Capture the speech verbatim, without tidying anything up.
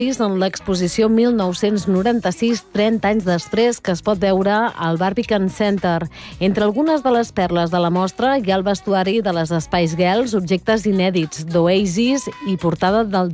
en l'exposició mil nou-cents noranta-sis, trenta anys després, que es pot veure al Barbican Center. Entre algunes de les perles de la mostra hi ha el vestuari de les Spice Girls, objectes inèdits d'Oasis i portada del